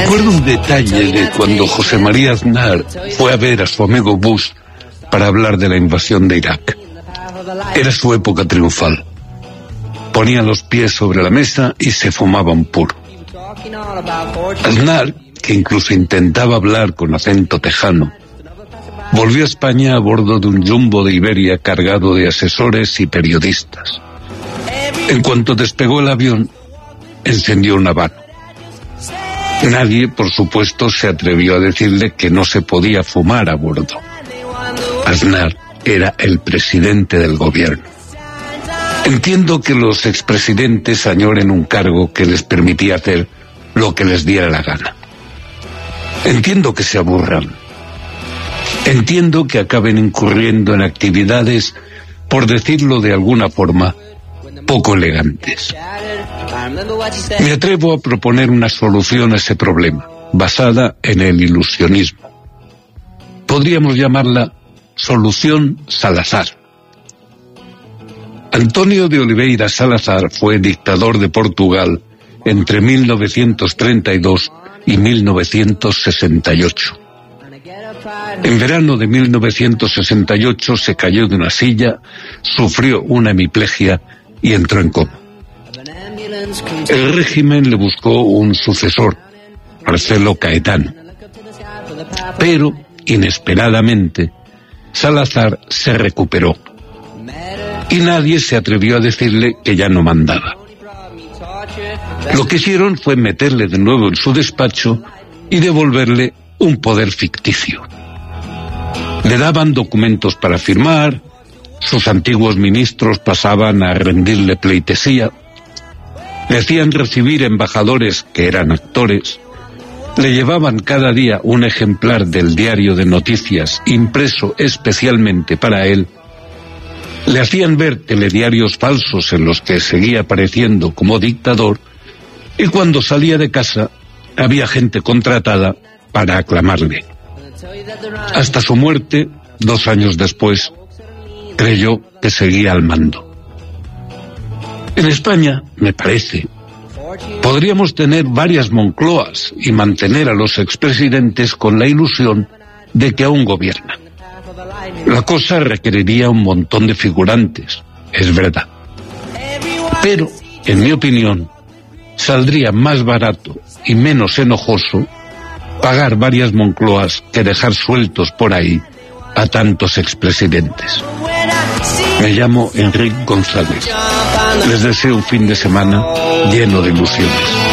Recuerdo un detalle de cuando José María Aznar fue a ver a su amigo Bush para hablar de la invasión de Irak. Era su época triunfal. Ponía los pies sobre la mesa y se fumaba un puro. Aznar, que incluso intentaba hablar con acento tejano, volvió a España a bordo de un jumbo de Iberia cargado de asesores y periodistas. En cuanto despegó el avión, encendió un habano. Nadie, por supuesto, se atrevió a decirle que no se podía fumar a bordo. Aznar era el presidente del gobierno. Entiendo que los expresidentes añoren un cargo que les permitía hacer lo que les diera la gana. Entiendo que se aburran. Entiendo que acaben incurriendo en actividades, por decirlo de alguna forma, poco elegantes. Me atrevo a proponer una solución a ese problema, basada en el ilusionismo. Podríamos llamarla Solución Salazar. António de Oliveira Salazar fue dictador de Portugal entre 1932 y 1968. En verano de 1968 se cayó de una silla, sufrió una hemiplegia y entró en coma. El régimen le buscó un sucesor, Marcelo Caetano. Pero, inesperadamente, Salazar se recuperó. Y nadie se atrevió a decirle que ya no mandaba. Lo que hicieron fue meterle de nuevo en su despacho y devolverle un poder ficticio. Le daban documentos para firmar, sus antiguos ministros pasaban a rendirle pleitesía, le hacían recibir embajadores que eran actores, le llevaban cada día un ejemplar del diario de noticias impreso especialmente para él, le hacían ver telediarios falsos en los que seguía apareciendo como dictador, y cuando salía de casa había gente contratada para aclamarle. Hasta su muerte, 2 años después, creyó que seguía al mando. En España, me parece, podríamos tener varias Moncloas y mantener a los expresidentes con la ilusión de que aún gobiernan. La cosa requeriría un montón de figurantes, es verdad. Pero, en mi opinión, saldría más barato y menos enojoso pagar varias Moncloas que dejar sueltos por ahí a tantos expresidentes. Me llamo Enrique González. Les deseo un fin de semana lleno de ilusiones.